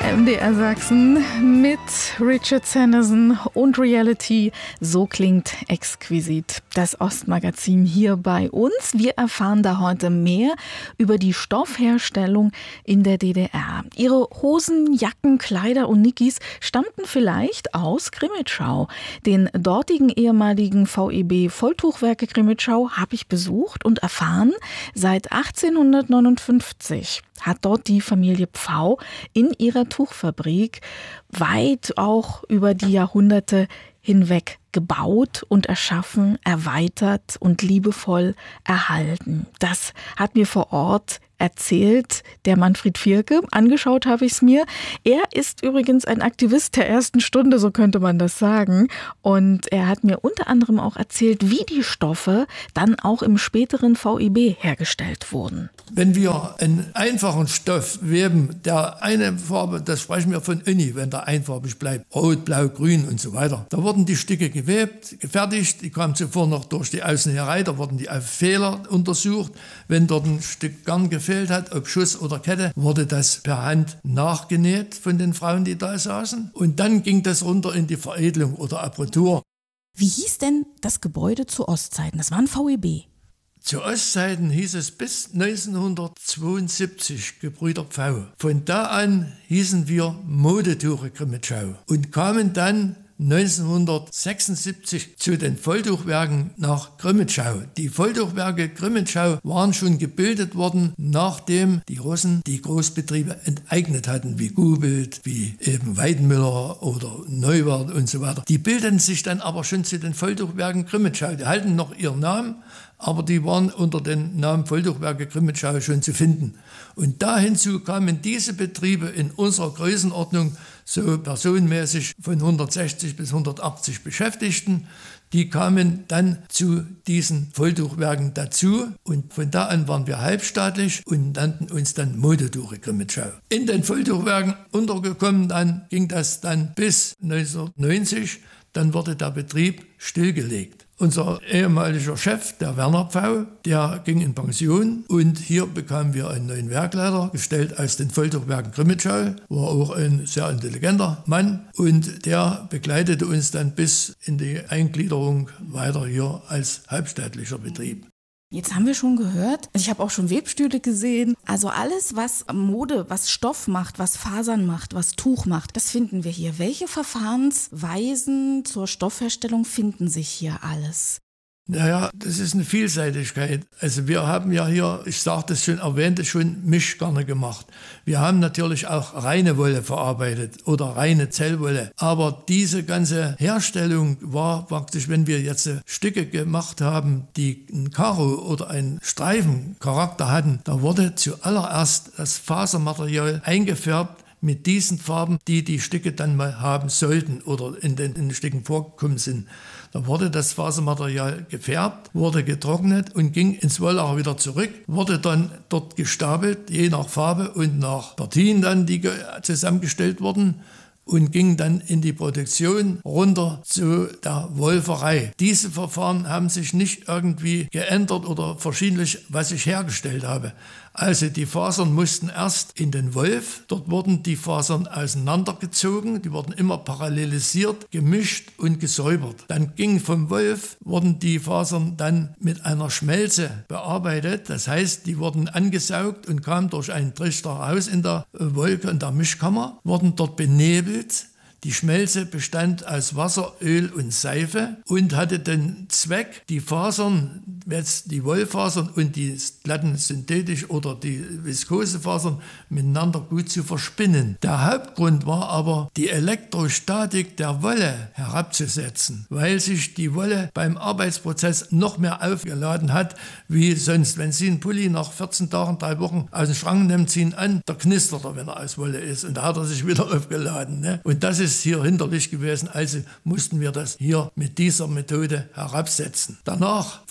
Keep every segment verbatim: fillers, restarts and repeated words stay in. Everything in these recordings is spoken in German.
M D R Sachsen mit Richard Sanderson und Reality. So klingt exquisit das Ostmagazin hier bei uns. Wir erfahren da heute mehr über die Stoffherstellung in der D D R. Ihre Hosen, Jacken, Kleider und Nickis stammten vielleicht aus Grimmitschau. Den dortigen ehemaligen V E B-Volltuchwerke Grimmitschau habe ich besucht und erfahren, seit achtzehnhundertneunundfünfzig hat dort die Familie Pfau in ihrer Tuchfabrik weit auch über die Jahrhunderte hinweg gebaut und erschaffen, erweitert und liebevoll erhalten. Das hat mir vor Ort erzählt der Manfred Vierke. Angeschaut habe ich es mir. Er ist übrigens ein Aktivist der ersten Stunde, so könnte man das sagen. Und er hat mir unter anderem auch erzählt, wie die Stoffe dann auch im späteren V E B hergestellt wurden. Wenn wir einen einfachen Stoff weben, der eine Farbe, das sprechen wir von Uni, wenn der einfarbig bleibt, rot, blau, grün und so weiter. Da wurden die Stücke gewebt, gefertigt, die kamen zuvor noch durch die Außennäherei, da wurden die auf Fehler untersucht. Wenn dort ein Stück Garn gefehlt hat, ob Schuss oder Kette, wurde das per Hand nachgenäht von den Frauen, die da saßen. Und dann ging das runter in die Veredelung oder Appretur. Wie hieß denn das Gebäude zu Ostzeiten? Das war ein V E B. Zu Ostzeiten hieß es bis neunzehnhundertzweiundsiebzig Gebrüder Pfau. Von da an hießen wir Modetuche Grimmitschau und kamen dann neunzehnhundertsechsundsiebzig zu den Volltuchwerken nach Grimmitschau. Die Volltuchwerke Grimmitschau waren schon gebildet worden, nachdem die Russen die Großbetriebe enteignet hatten, wie Gubelt, wie eben Weidenmüller oder Neuwart und so weiter. Die bildeten sich dann aber schon zu den Volltuchwerken Grimmitschau. Die halten noch ihren Namen, aber die waren unter dem Namen Volltuchwerke Grimmitschau schon zu finden. Und da hinzu kamen diese Betriebe in unserer Größenordnung so personenmäßig von hundertsechzig bis hundertachtzig Beschäftigten. Die kamen dann zu diesen Volltuchwerken dazu und von da an waren wir halbstaatlich und nannten uns dann Modetuche Grimmitschau. In den Volltuchwerken untergekommen, dann ging das dann bis neunzehnhundertneunzig, dann wurde der Betrieb stillgelegt. Unser ehemaliger Chef, der Werner Pfau, der ging in Pension und hier bekamen wir einen neuen Werkleiter, gestellt aus den Volltuchwerken Grimmitschau, war auch ein sehr intelligenter Mann und der begleitete uns dann bis in die Eingliederung weiter hier als halbstaatlicher Betrieb. Jetzt haben wir schon gehört, ich habe auch schon Webstühle gesehen, also alles, was Mode, was Stoff macht, was Fasern macht, was Tuch macht, das finden wir hier. Welche Verfahrensweisen zur Stoffherstellung finden sich hier alles? Naja, das ist eine Vielseitigkeit. Also wir haben ja hier, ich sagte es schon, erwähnte schon, Mischgarne gemacht. Wir haben natürlich auch reine Wolle verarbeitet oder reine Zellwolle. Aber diese ganze Herstellung war praktisch, wenn wir jetzt Stücke gemacht haben, die einen Karo oder einen Streifencharakter hatten, da wurde zuallererst das Fasermaterial eingefärbt mit diesen Farben, die die Stücke dann mal haben sollten oder in den, in den Stücken vorgekommen sind. Da wurde das Fasermaterial gefärbt, wurde getrocknet und ging ins Wolllager wieder zurück, wurde dann dort gestapelt, je nach Farbe und nach Partien dann, die zusammengestellt wurden, und ging dann in die Produktion runter zu der Wolferei. Diese Verfahren haben sich nicht irgendwie geändert oder verschiedentlich, was ich hergestellt habe. Also die Fasern mussten erst in den Wolf, dort wurden die Fasern auseinandergezogen, die wurden immer parallelisiert, gemischt und gesäubert. Dann ging vom Wolf, wurden die Fasern dann mit einer Schmelze bearbeitet, das heißt, die wurden angesaugt und kamen durch einen Trichter raus in der Wolke, in der Mischkammer, wurden dort benebelt. Die Schmelze bestand aus Wasser, Öl und Seife und hatte den Zweck, die Fasern, jetzt die Wollfasern und die glatten synthetisch oder die Viskosefasern miteinander gut zu verspinnen. Der Hauptgrund war aber, die Elektrostatik der Wolle herabzusetzen, weil sich die Wolle beim Arbeitsprozess noch mehr aufgeladen hat, wie sonst. Wenn Sie einen Pulli nach vierzehn Tagen, drei Wochen aus dem Schrank nehmen, ziehen an, da knistert er, wenn er aus Wolle ist und da hat er sich wieder aufgeladen. Ne? Und das ist hier hinderlich gewesen, also mussten wir das hier mit dieser Methode herabsetzen. Danach von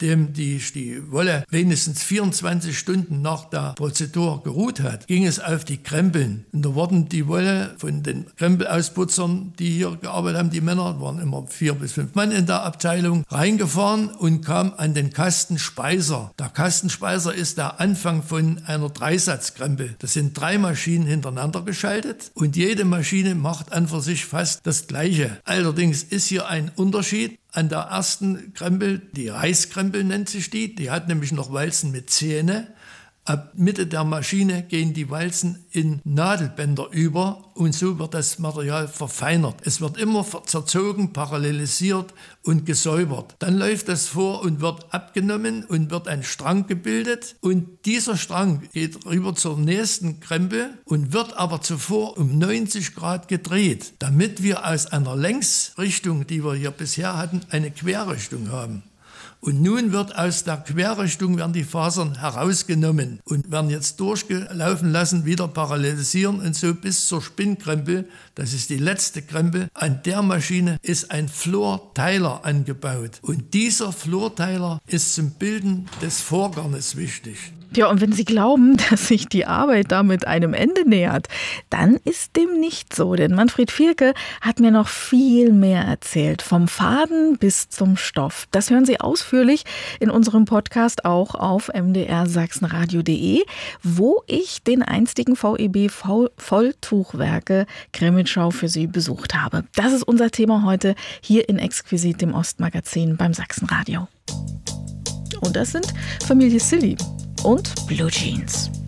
nachdem die, die Wolle wenigstens vierundzwanzig Stunden nach der Prozedur geruht hat, ging es auf die Krempeln. Und da wurden die Wolle von den Krempelausputzern, die hier gearbeitet haben, die Männer, waren immer vier bis fünf Mann in der Abteilung, reingefahren und kam an den Kastenspeiser. Der Kastenspeiser ist der Anfang von einer Dreisatzkrempel. Das sind drei Maschinen hintereinander geschaltet und jede Maschine macht an für sich fast das Gleiche. Allerdings ist hier ein Unterschied. An der ersten Krempel, die Reißkrempel nennt sich die, die hat nämlich noch Walzen mit Zähne. Ab Mitte der Maschine gehen die Walzen in Nadelbänder über und so wird das Material verfeinert. Es wird immer zerzogen, parallelisiert und gesäubert. Dann läuft das vor und wird abgenommen und wird ein Strang gebildet und dieser Strang geht rüber zur nächsten Krempel und wird aber zuvor um neunzig Grad gedreht, damit wir aus einer Längsrichtung, die wir hier bisher hatten, eine Querrichtung haben. Und nun wird aus der Querrichtung werden die Fasern herausgenommen und werden jetzt durchgelaufen lassen, wieder parallelisieren und so bis zur Spinnkrempel. Das ist die letzte Krempel. An der Maschine ist ein Florteiler angebaut. Und dieser Florteiler ist zum Bilden des Vorgarnes wichtig. Ja, und wenn Sie glauben, dass sich die Arbeit damit einem Ende nähert, dann ist dem nicht so. Denn Manfred Vierke hat mir noch viel mehr erzählt, vom Faden bis zum Stoff. Das hören Sie ausführlich in unserem Podcast auch auf m d r sachsenradio punkt d e, wo ich den einstigen V E B Volltuchwerke Grimmitschau für Sie besucht habe. Das ist unser Thema heute hier in Exquisit, dem Ostmagazin beim Sachsenradio. Und das sind Familie Silly und Blue Jeans.